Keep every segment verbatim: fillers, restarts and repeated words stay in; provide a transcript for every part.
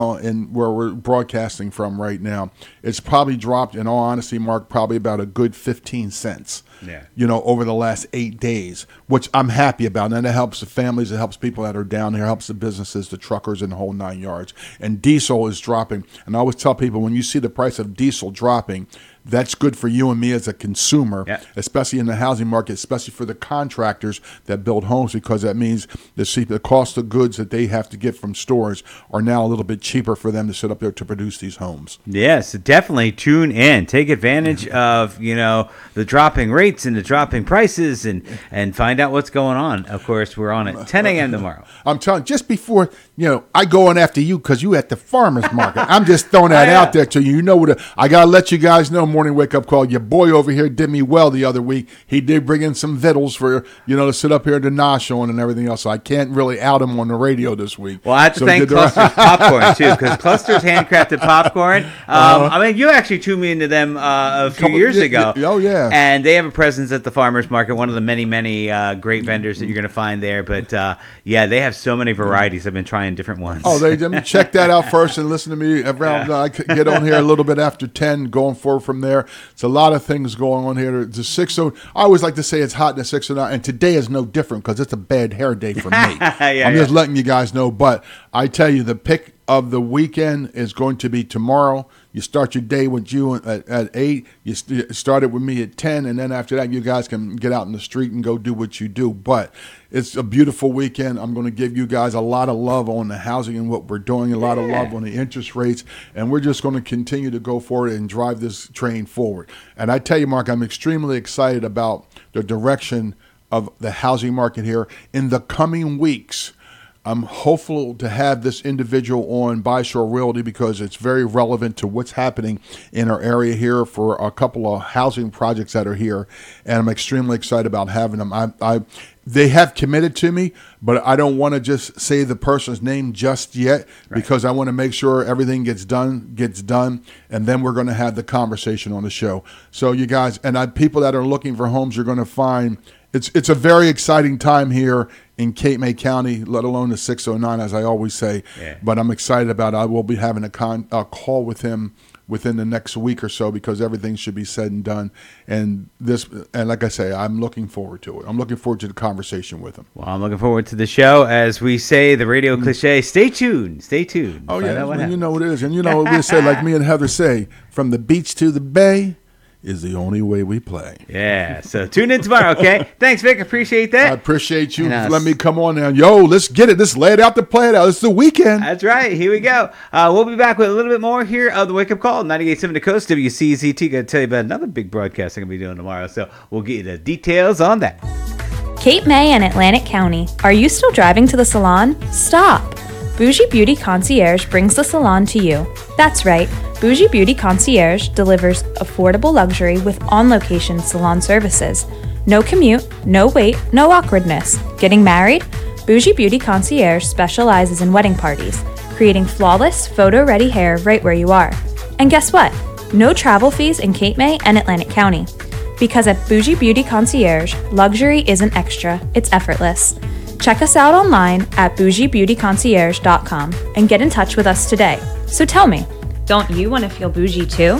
and where we're broadcasting from right now, it's probably dropped, in all honesty, Mark, probably about a good fifteen cents. Yeah. You know, over the last eight days, which I'm happy about. And that helps the families, it helps people that are down here, helps the businesses, the truckers, and the whole nine yards. And diesel is dropping. And I always tell people, when you see the price of diesel dropping, that's good for you and me as a consumer, yeah. especially in the housing market, especially for the contractors that build homes, because that means the, the cost of goods that they have to get from stores are now a little bit cheaper for them to sit up there to produce these homes. Yes, definitely tune in. Take advantage of, you know, the dropping rates and the dropping prices, and, and find out what's going on. Of course, we're on at ten a.m. tomorrow. I'm telling you, just before, you know, I go on after you because you at the farmer's market. I'm just throwing that oh, yeah. out there to you. You know what? I got to let you guys know, morning wake up call. Your boy over here did me well the other week. He did bring in some victuals for, you know, to sit up here to nosh on and everything else. So I can't really out him on the radio this week. Well, I have to so thank Cluster's Popcorn, too, because Cluster's handcrafted popcorn. Um, uh, I mean, you actually tuned me into them uh, a few couple, years yeah, ago. Yeah, oh, yeah. And they have a presence at the farmer's market, one of the many, many uh, great vendors that you're going to find there. But, uh, yeah, they have so many varieties. I've been trying different ones. Oh, they let me check that out first and listen to me around. Yeah. Uh, I get on here a little bit after ten, going forward from there. It's a lot of things going on here. The six oh, I always like to say it's hot in the six oh nine, and today is no different because it's a bad hair day for me. yeah, I'm yeah. just letting you guys know. But I tell you, the pick of the weekend is going to be tomorrow. You start your day with you at, at eight. You st- start it with me at ten, and then after that, you guys can get out in the street and go do what you do. But it's a beautiful weekend. I'm going to give you guys a lot of love on the housing and what we're doing, a lot yeah. of love on the interest rates, and we're just going to continue to go forward and drive this train forward. And I tell you, Mark, I'm extremely excited about the direction of the housing market here in the coming weeks. I'm hopeful to have this individual on Byshore Realty because it's very relevant to what's happening in our area here for a couple of housing projects that are here, and I'm extremely excited about having them. I, I they have committed to me, but I don't want to just say the person's name just yet right. because I want to make sure everything gets done, gets done, and then we're going to have the conversation on the show. So you guys, and I, people that are looking for homes, you're going to find it's it's a very exciting time here in Cape May County, let alone the six oh nine, as I always say. Yeah. But I'm excited about it. I will be having a, con, a call with him within the next week or so because everything should be said and done. And this, and like I say, I'm looking forward to it. I'm looking forward to the conversation with him. Well, I'm looking forward to the show. As we say, the radio cliche, stay tuned, stay tuned. Oh, yeah, and you know what it is. And you know what we say, like me and Heather say, from the beach to the bay is the only way we play. Yeah, so tune in tomorrow, okay? Thanks, Vic. Appreciate that. I appreciate you. And, uh, Let me come on now. Yo, let's get it. Let's lay it out to play it out. It's the weekend. That's right. Here we go. Uh, we'll be back with a little bit more here of the Wake Up Call, ninety-eight point seven The Coast, W C Z T. Got to tell you about another big broadcast I'm going to be doing tomorrow, so we'll get you the details on that. Cape May and Atlantic County. Are you still driving to the salon? Stop. Bougie Beauty Concierge brings the salon to you. That's right. Bougie Beauty Concierge delivers affordable luxury with on-location salon services. No commute, no wait, no awkwardness. Getting married? Bougie Beauty Concierge specializes in wedding parties, creating flawless, photo-ready hair right where you are. And guess what? No travel fees in Cape May and Atlantic County. Because at Bougie Beauty Concierge, luxury isn't extra, it's effortless. Check us out online at bougie beauty concierge dot com and get in touch with us today. So tell me, don't you want to feel bougie too?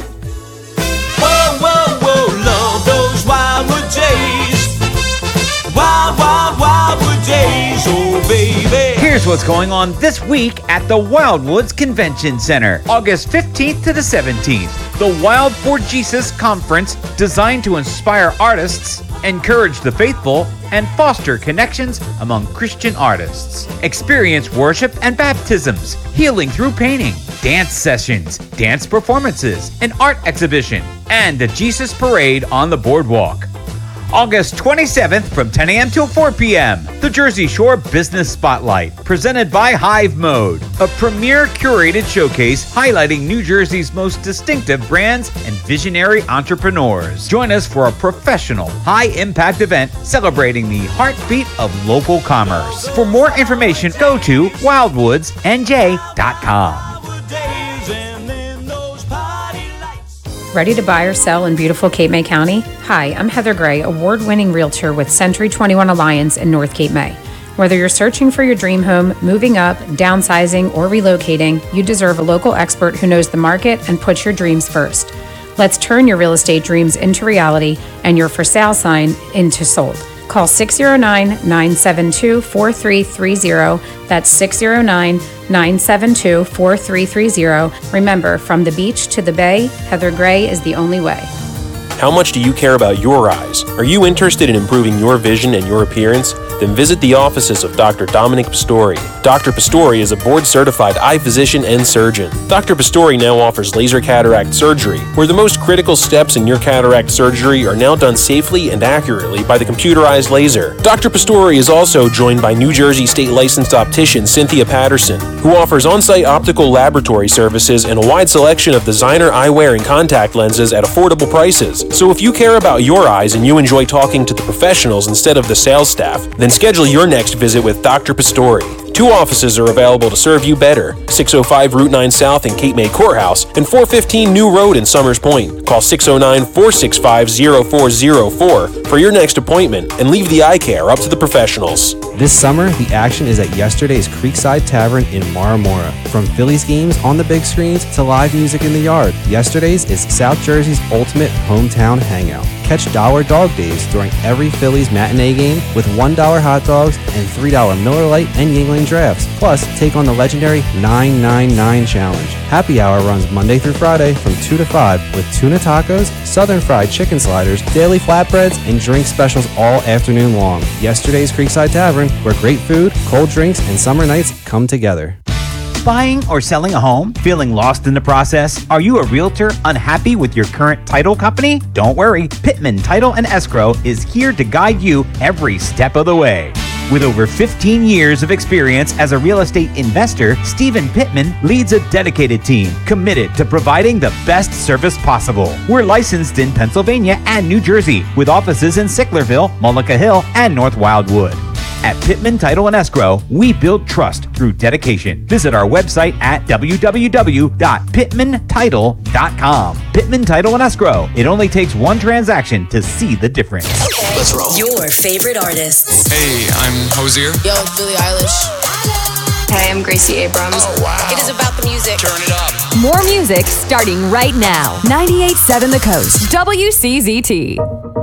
Whoa, whoa, whoa, love those Wildwood Jays. Wild, wild, Wildwood Jays, oh baby. Here's what's going on this week at the Wildwoods Convention Center, August fifteenth to the seventeenth. The Wild for Jesus Conference, designed to inspire artists, encourage the faithful, and foster connections among Christian artists. Experience worship and baptisms, healing through painting, dance sessions, dance performances, an art exhibition, and the Jesus Parade on the boardwalk. August twenty-seventh from ten a.m. till four p.m. The Jersey Shore Business Spotlight, presented by Hive Mode, a premier curated showcase highlighting New Jersey's most distinctive brands and visionary entrepreneurs. Join us for a professional, high-impact event celebrating the heartbeat of local commerce. For more information, go to wildwoods n j dot com. Ready to buy or sell in beautiful Cape May County? Hi, I'm Heather Gray, award-winning realtor with Century twenty-one Alliance in North Cape May. Whether you're searching for your dream home, moving up, downsizing, or relocating, you deserve a local expert who knows the market and puts your dreams first. Let's turn your real estate dreams into reality and your for sale sign into sold. Call six oh nine, nine seven two, four three three zero. That's six oh nine, nine seven two, four three three zero. Remember, from the beach to the bay, Heather Gray is the only way. How much do you care about your eyes? Are you interested in improving your vision and your appearance? Then visit the offices of Doctor Dominic Pastori. Doctor Pastori is a board-certified eye physician and surgeon. Doctor Pastori now offers laser cataract surgery, where the most critical steps in your cataract surgery are now done safely and accurately by the computerized laser. Doctor Pastori is also joined by New Jersey State licensed optician Cynthia Patterson, who offers on-site optical laboratory services and a wide selection of designer eyewear and contact lenses at affordable prices. So if you care about your eyes and you enjoy talking to the professionals instead of the sales staff, then schedule your next visit with Doctor Pastori. Two offices are available to serve you better: six oh five Route nine South in Cape May Courthouse and four fifteen New Road in Summers Point. Call six oh nine, four six five, oh four oh four for your next appointment and leave the eye care up to the professionals. This summer, the action is at yesterday's Creekside Tavern in Mara Mora. From Phillies games on the big screens to live music in the yard, yesterday's is South Jersey's ultimate hometown hangout. Catch Dollar Dog Days during every Phillies matinee game with one dollar hot dogs and three dollar Miller Lite and Yuengling drafts. Plus, take on the legendary nine nine nine Challenge. Happy Hour runs Monday through Friday from two to five with tuna tacos, southern fried chicken sliders, daily flatbreads, and drink specials all afternoon long. Yesterday's Creekside Tavern, where great food, cold drinks, and summer nights come together. Buying or selling a home? Feeling lost in the process? Are you a realtor unhappy with your current title company? Don't worry, Pittman Title and Escrow is here to guide you every step of the way. With over fifteen years of experience as a real estate investor, Stephen Pittman leads a dedicated team committed to providing the best service possible. We're licensed in Pennsylvania and New Jersey, with offices in Sicklerville, Mullica Hill, and North Wildwood. At Pittman Title and Escrow, we build trust through dedication. Visit our website at w w w dot pittman title dot com. Pittman Title and Escrow. It only takes one transaction to see the difference. Okay, let's roll. Your favorite artists. Hey, I'm Hosier. Yo, Billie Eilish. Hey, I'm Gracie Abrams. Oh, wow. It is about the music. Turn it up. More music starting right now. ninety-eight point seven The Coast. W C Z T.